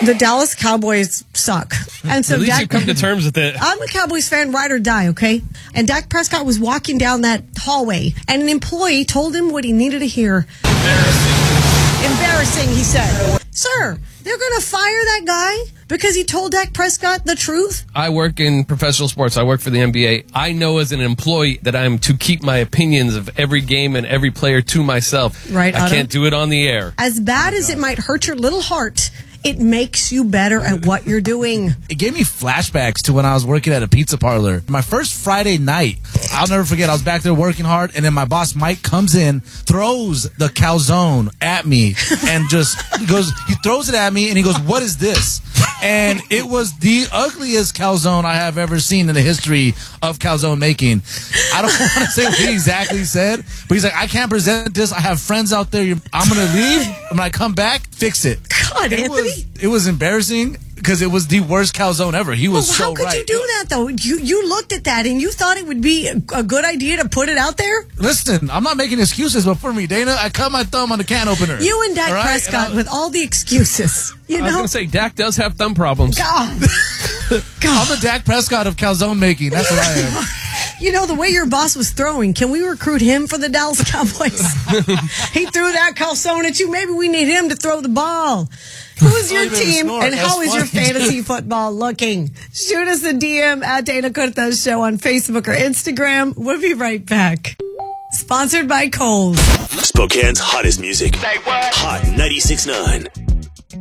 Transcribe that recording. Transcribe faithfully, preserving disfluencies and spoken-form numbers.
the Dallas Cowboys suck. And so At least Dak, you come to terms with it. I'm a Cowboys fan, ride or die, okay? And Dak Prescott was walking down that hallway, and an employee told him what he needed to hear. Embarrassing. Embarrassing, he said. Sir, they're going to fire that guy because he told Dak Prescott the truth? I work in professional sports. I work for the N B A. I know as an employee that I'm to keep my opinions of every game and every player to myself. Right, I Otto? can't do it on the air. As bad as it might hurt your little heart, it makes you better at what you're doing. It gave me flashbacks to when I was working at a pizza parlor. My first Friday night, I'll never forget, I was back there working hard, and then my boss, Mike, comes in, throws the calzone at me, and just goes, he throws it at me, and he goes, "What is this?" And it was the ugliest calzone I have ever seen in the history of calzone making. I don't want to say what he exactly said, but he's like, "I can't present this. I have friends out there. I'm going to leave. And when I come back, fix it." God, it Anthony. Was, it was embarrassing because it was the worst calzone ever. He was well, so how could right. you do that, though? You you looked at that and you thought it would be a, a good idea to put it out there? Listen, I'm not making excuses, but for me, Dana, I cut my thumb on the can opener. You and Dak All right? Prescott And with all the excuses. You I was know? going to say, Dak does have thumb problems. God. I'm God. the Dak Prescott of calzone making. That's what I am. You know, the way your boss was throwing, can we recruit him for the Dallas Cowboys? He threw that calzone at you. Maybe we need him to throw the ball. Who is your Oh, you made me team, snort. and That's how is your funny. fantasy football looking? Shoot us a D M at Dana Cortez Show on Facebook or Instagram. We'll be right back. Sponsored by Kohl's. Spokane's hottest music. Hot ninety-six point nine.